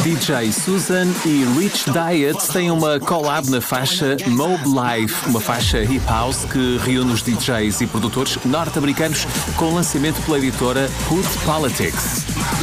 DJ Susan e Rich Diet têm uma collab na faixa Mob Life, uma faixa hip house que reúne os DJs e produtores norte-americanos com lançamento pela editora Hood Politics.